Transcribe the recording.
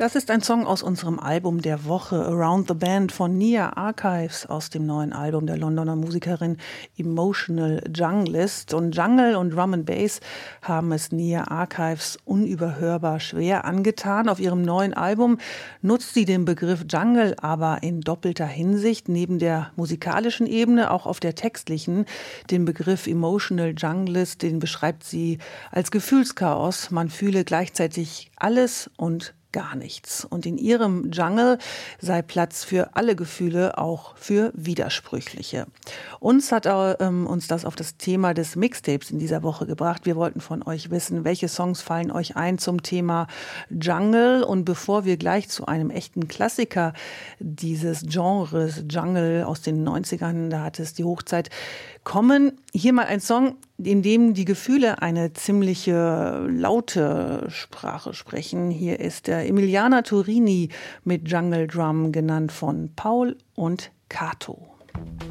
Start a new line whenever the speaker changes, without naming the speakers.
Das ist ein Song aus unserem Album der Woche, Around the Band von Nia Archives aus dem neuen Album der Londoner Musikerin Emotional Junglist. Und Jungle und Drum and Bass haben es Nia Archives unüberhörbar schwer angetan. Auf ihrem neuen Album nutzt sie den Begriff Jungle aber in doppelter Hinsicht. Neben der musikalischen Ebene auch auf der textlichen. Den Begriff Emotional Junglist, den beschreibt sie als Gefühlschaos. Man fühle gleichzeitig alles und gar nichts. Und in ihrem Jungle sei Platz für alle Gefühle, auch für widersprüchliche. Uns hat uns das auf das Thema des Mixtapes in dieser Woche gebracht. Wir wollten von euch wissen, welche Songs fallen euch ein zum Thema Jungle. Und bevor wir gleich zu einem echten Klassiker dieses Genres Jungle aus den 90ern, da hatte es die Hochzeit, kommen, hier mal ein Song, in dem die Gefühle eine ziemliche laute Sprache sprechen. Hier ist der Emiliana Turini mit Jungle Drum, genannt von Paul und Kato.